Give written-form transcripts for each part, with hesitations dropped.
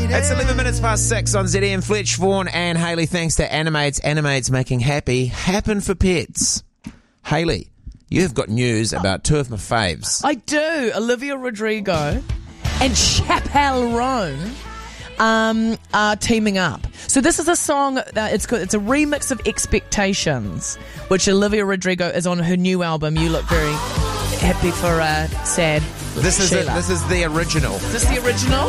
It's 11 minutes past 6 on ZM. Fletch, Vaughan and Hayley, thanks to Animates. Animates making happy happen for pets. Hayley, you've got news about two of my faves. I do. Olivia Rodrigo and Chappelle Roan are teaming up. So this is a song that it's a remix of Expectations, which Olivia Rodrigo is on her new album. You look very happy for sad. This is the original. Is this the original?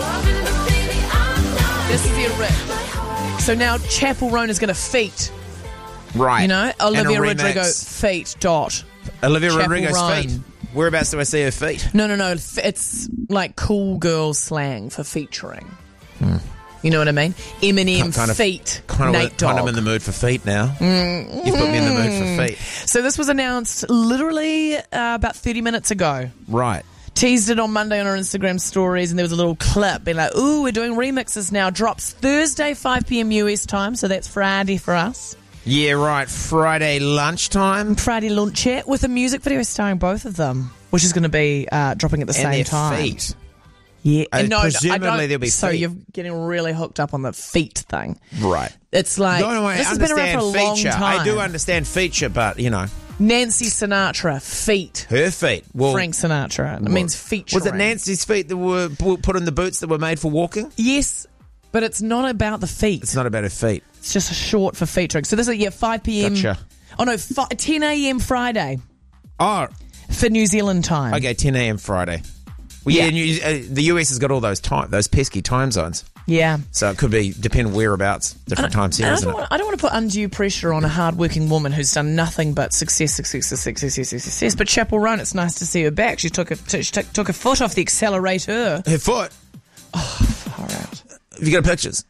This is the original. So now Chappelle Roan is going to feat. Right. You know, Olivia And a Rodrigo remix. feat dot. Olivia Chappell Rodrigo's Roan. feet. Whereabouts do I see her feet? No. It's like cool girl slang for featuring. You know what I mean? Eminem feat Nate Dogg. Kind of in the mood for feet now. You've put me in the mood for feet. So this was announced literally about 30 minutes ago. Right. Teased it on Monday on our Instagram stories, and there was a little clip being like, ooh, we're doing remixes now. Drops Thursday, 5 p.m. US time, so that's Friday for us. Yeah, right. Friday lunchtime. Friday lunch chat with a music video starring both of them, which is going to be dropping at the And same their time. feet. Yeah, presumably there'll be So feet. you're getting really hooked up on the feet thing. Right. It's like, No, I this has been around for a long feature. time. I do understand feature, but, you know, Nancy Sinatra, feet. her feet. Well, Frank Sinatra. It means featuring. was it Nancy's feet that were put in the boots that were made for walking? Yes, but it's not about the feet. It's not about her feet. It's just a short for featuring. So this is 5 p.m. Gotcha. Oh no, 10 a.m. Friday Oh, for New Zealand time. okay, 10 a.m. Friday. Well, yeah, and the US has got all those pesky time zones. Yeah. So it could be, depend whereabouts, different time And series. I don't want to put undue pressure on a hard-working woman who's done nothing but success. But Chappell Roan, it's nice to see her back. She took her foot off the accelerator. Her foot. Far out. Have you got pictures?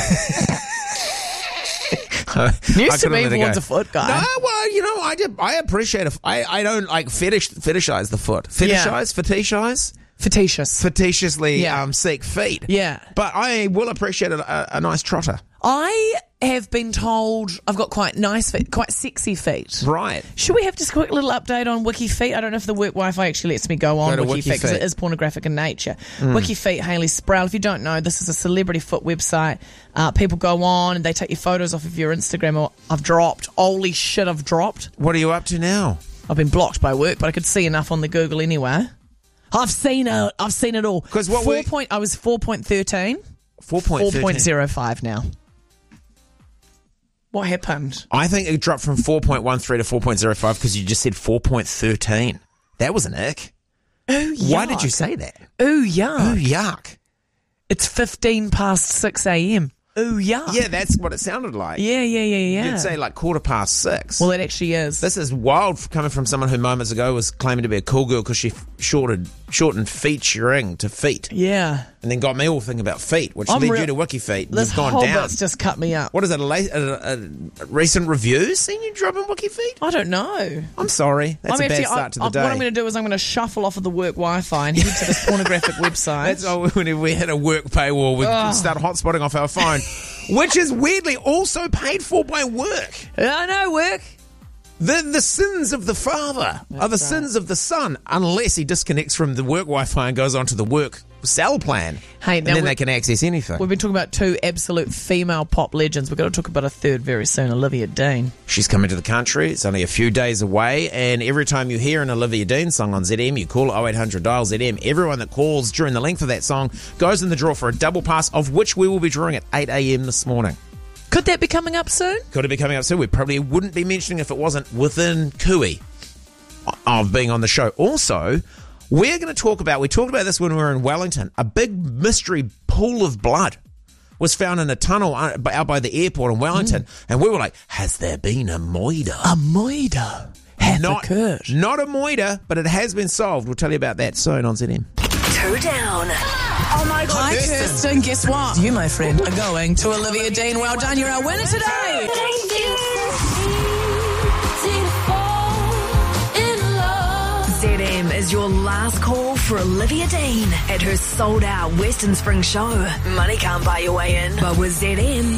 Used to be Vaughan's a foot guy. No, well, you know, I appreciate it. I don't like fetishize the foot. Fetishize? Fetishiously seek feet. Yeah. But I will appreciate a nice trotter. I have been told I've got quite nice feet, quite sexy feet. Right. Should we have just a quick little update on Wiki Feet? I don't know if the work Wi-Fi actually lets me go on Go to Wiki Wiki Feet because Feet. it is pornographic in nature. Wiki Feet, Hayley Sproul. If you don't know, this is a celebrity foot website. People go on and they take your photos off of your Instagram. Or I've dropped. Holy shit, I've dropped. What are you up to now? I've been blocked by work, but I could see enough on the Google anyway. I've seen it all. 'Cause what I was 4.13. 4.13. 4.05 now. What happened? I think it dropped from 4.13 to 4.05 because you just said 4.13. That was an ick. Oh, yuck. Why did you say that? Oh, yuck. Oh, yuck. It's 15 past 6 a.m. Oh, yuck. Yeah, that's what it sounded like. Yeah. You'd say like 6:15. Well, it actually is. This is wild coming from someone who moments ago was claiming to be a cool girl because she shortened featuring to feet. Yeah. And then got me all thinking about feet, which led you to Wiki Feet. This You've gone whole down. bit's just cut me up. What is it, a recent review seen you dropping Wiki Feet? I don't know. I'm sorry. That's a bad start to the day. What I'm going to do is I'm going to shuffle off of the work Wi-Fi and head to this pornographic website. That's when we hit a work paywall, we start hotspotting off our phone, which is weirdly also paid for by work. I know, work. The sins of the father are the sins of the son, unless he disconnects from the work Wi-Fi and goes onto the work cell plan. Hey, and now then they can access anything. We've been talking about two absolute female pop legends. We've got to talk about a third very soon, Olivia Dean. She's coming to the country. It's only a few days away. And every time you hear an Olivia Dean song on ZM, you call 0800 dial ZM. Everyone that calls during the length of that song goes in the draw for a double pass, of which we will be drawing at 8 a.m. this morning. Could that be coming up soon? Could it be coming up soon? We probably wouldn't be mentioning if it wasn't within cooey of being on the show. Also, we're going to talk about, we talked about this when we were in Wellington, a big mystery pool of blood was found in a tunnel out by the airport in Wellington. And we were like, has there been a moider? A moider hath occurred. Not a moider, but it has been solved. We'll tell you about that soon on ZM. Two down. Oh my God, Hi, Kirsten. Guess what? You, my friend, are going to Olivia Dean. Well done. You're our winner today. ZM is your last call for Olivia Dean at her sold-out Western Spring show. Money can't buy your way in, but with ZM,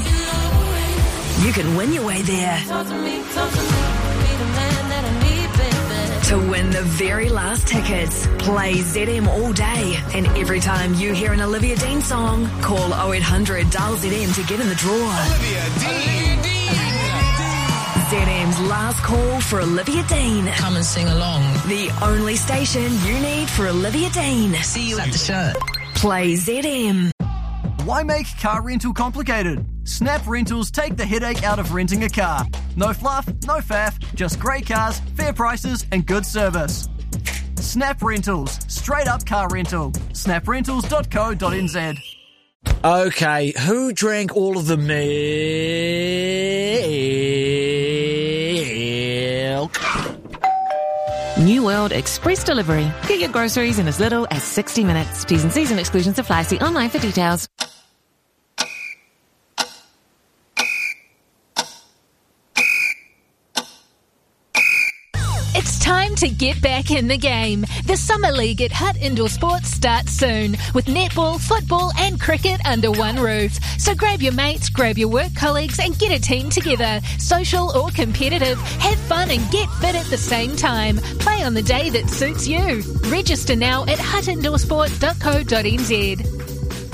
you can win your way there. To win the very last tickets, play ZM all day. And every time you hear an Olivia Dean song, call 0800 dial ZM to get in the draw. Olivia Dean. ZM's last call for Olivia Dean. Come and sing along. The only station you need for Olivia Dean. See you at the show. Play ZM. Why make car rental complicated? Snap Rentals take the headache out of renting a car. No fluff, no faff, just great cars, fair prices and good service. Snap Rentals, straight up car rental. snaprentals.co.nz. Okay, who drank all of the milk? New World Express Delivery. Get your groceries in as little as 60 minutes. T's and C's and exclusions apply. See online for details. It's time to get back in the game. The Summer League at Hutt Indoor Sports starts soon with netball, football and cricket under one roof. So grab your mates, grab your work colleagues and get a team together. Social or competitive, have fun and get fit at the same time. Play on the day that suits you. Register now at huttindoorsport.co.nz.